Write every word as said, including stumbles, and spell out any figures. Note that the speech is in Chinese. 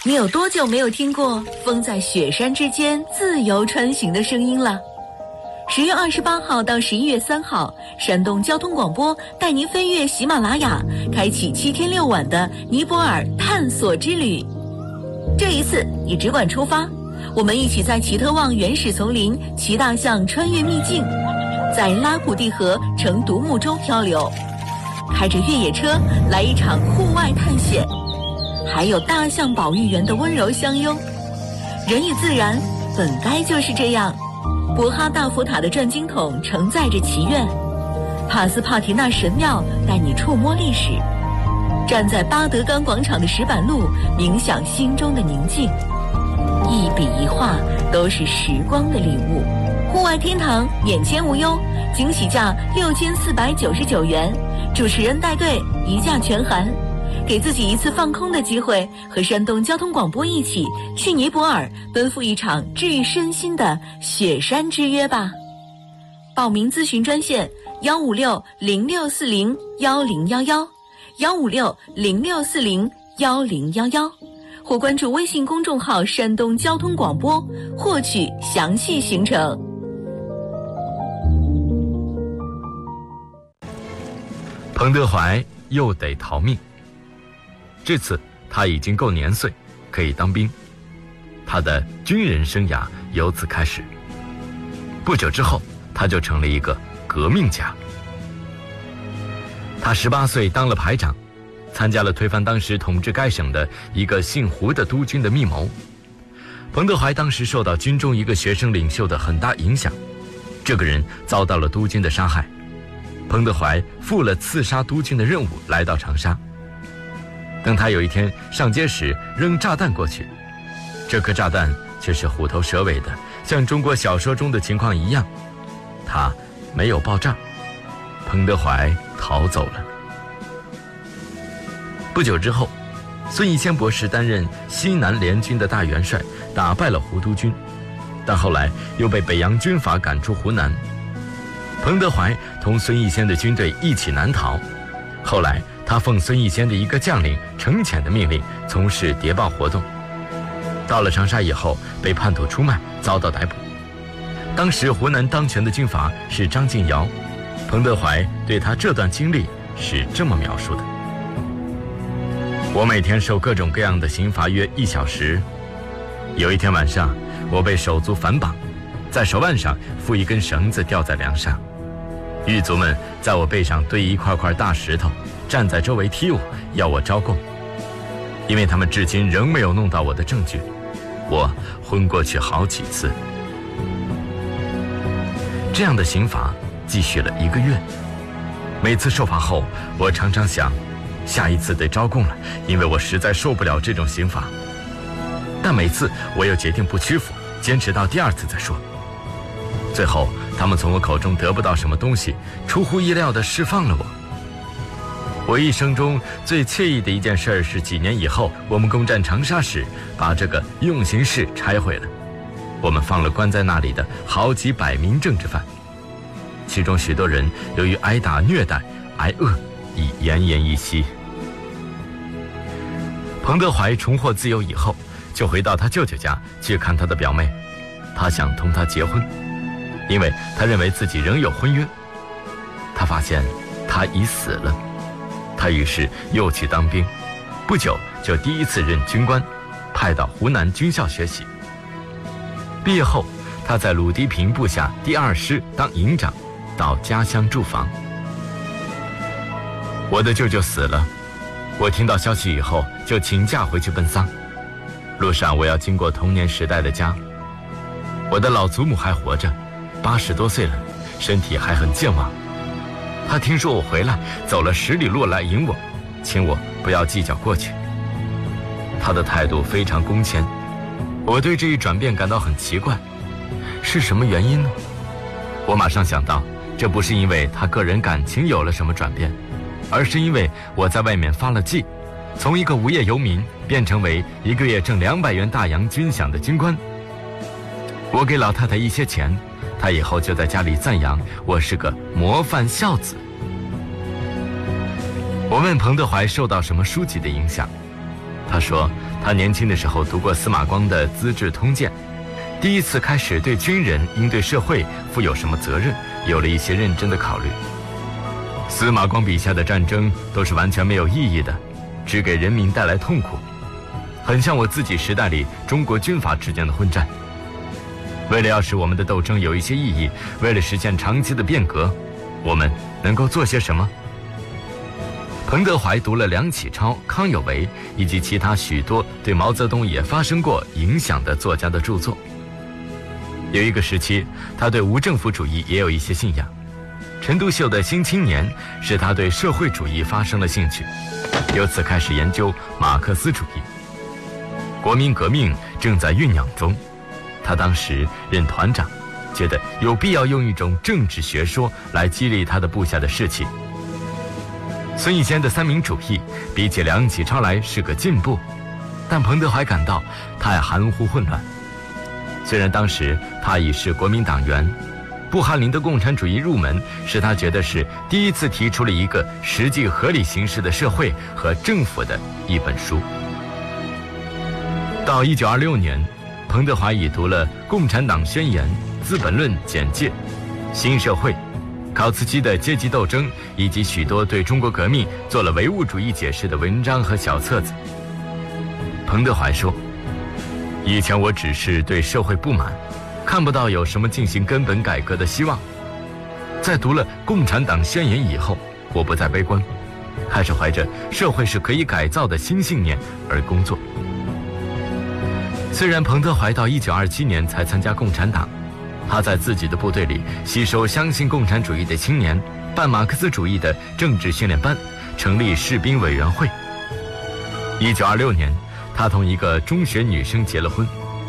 你有多久没有听过风在雪山之间自由穿行的声音了？十月二十八号到十一月三号，山东交通广播带您飞越喜马拉雅，开启七天六晚的尼泊尔探索之旅。这一次你只管出发，我们一起在奇特旺原始丛林骑大象穿越秘境，在拉普蒂河乘独木舟漂流，开着越野车来一场户外探险，还有大象保育员的温柔相拥。人与自然本该就是这样。博哈大佛塔的转经筒承载着祈愿，帕斯帕提纳神庙带你触摸历史，站在巴德冈广场的石板路冥想心中的宁静，一笔一画都是时光的礼物。户外天堂免签无忧，惊喜价六千四百九十九元，主持人带队一价全含。给自己一次放空的机会，和山东交通广播一起去尼泊尔奔赴一场治愈身心的雪山之约吧。报名咨询专线幺五六零六四零幺零幺幺，幺五六零六四零幺零幺幺，或关注微信公众号山东交通广播获取详细行程。 彭德怀又得逃命，这次他已经够年岁，可以当兵，他的军人生涯由此开始。不久之后，他就成了一个革命家。他十八岁当了排长，参加了推翻当时统治该省的一个姓胡的督军的密谋。彭德怀当时受到军中一个学生领袖的很大影响，这个人遭到了督军的杀害。彭德怀负了刺杀督军的任务，来到长沙。等他有一天上街时扔炸弹过去，这颗炸弹却是虎头蛇尾的，像中国小说中的情况一样，它没有爆炸，彭德怀逃走了。不久之后，孙逸仙博士担任西南联军的大元帅，打败了胡督军，但后来又被北洋军阀赶出湖南。彭德怀同孙逸仙的军队一起南逃，后来他奉孙逸仙的一个将领程潜的命令从事谍报活动，到了长沙以后被叛徒出卖，遭到逮捕。当时湖南当权的军阀是张敬尧，彭德怀对他这段经历是这么描述的：我每天受各种各样的刑罚约一小时，有一天晚上我被手足反绑，在手腕上附一根绳子吊在梁上，狱卒们在我背上堆一块块大石头，站在周围踢我，要我招供。因为他们至今仍没有弄到我的证据，我昏过去好几次。这样的刑罚继续了一个月，每次受罚后，我常常想，下一次得招供了，因为我实在受不了这种刑罚。但每次我又决定不屈服，坚持到第二次再说。最后他们从我口中得不到什么东西，出乎意料地释放了我。我一生中最惬意的一件事是几年以后我们攻占长沙时，把这个用刑室拆毁了，我们放了关在那里的好几百名政治犯，其中许多人由于挨打虐待挨饿已奄奄一息。彭德怀重获自由以后，就回到他舅舅家去看他的表妹，他想同她结婚，因为他认为自己仍有婚约。他发现他已死了，他于是又去当兵，不久就第一次任军官，派到湖南军校学习。毕业后，他在鲁涤平部下第二师当营长，到家乡驻防。我的舅舅死了，我听到消息以后就请假回去奔丧。路上我要经过童年时代的家，我的老祖母还活着，八十多岁了，身体还很健忘。他听说我回来，走了十里路来迎我，请我不要计较过去。他的态度非常恭谦，我对这一转变感到很奇怪，是什么原因呢？我马上想到，这不是因为他个人感情有了什么转变，而是因为我在外面发了迹，从一个无业游民变成为一个月挣两百元大洋军饷的军官。我给老太太一些钱，她以后就在家里赞扬我是个模范孝子。我问彭德怀受到什么书籍的影响， 他说，他年轻的时候读过司马光的《资治通鉴》，第一次开始对军人应对社会负有什么责任有了一些认真的考虑。司马光笔下的战争都是完全没有意义的，只给人民带来痛苦，很像我自己时代里中国军阀之间的混战。为了要使我们的斗争有一些意义，为了实现长期的变革，我们能够做些什么？彭德怀读了梁启超、康有为以及其他许多对毛泽东也发生过影响的作家的著作。有一个时期，他对无政府主义也有一些信仰。陈独秀的《新青年》使他对社会主义发生了兴趣，由此开始研究马克思主义。国民革命正在酝酿中，他当时任团长，觉得有必要用一种政治学说来激励他的部下的士气。孙逸仙的三民主义比起梁启超来是个进步，但彭德怀感到太含糊混乱。虽然当时他已是国民党员，布哈林的共产主义入门使他觉得是第一次提出了一个实际合理形式的社会和政府的一本书。到一九二六年，彭德怀已读了《共产党宣言》《资本论简介》《新社会》考茨基的阶级斗争，以及许多对中国革命做了唯物主义解释的文章和小册子。彭德怀说，以前我只是对社会不满，看不到有什么进行根本改革的希望。在读了《共产党宣言》以后，我不再悲观，开始怀着社会是可以改造的新信念而工作。虽然彭德怀到一九二七年才参加共产党，他在自己的部队里吸收相信共产主义的青年，办马克思主义的政治训练班，成立士兵委员会。一九二六年，他同一个中学女生结了婚，